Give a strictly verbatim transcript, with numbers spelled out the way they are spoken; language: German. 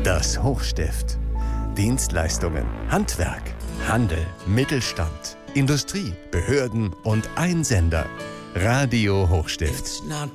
Das Hochstift. Dienstleistungen, Handwerk, Handel, Mittelstand, Industrie, Behörden und Einsender. Radio Hochstift.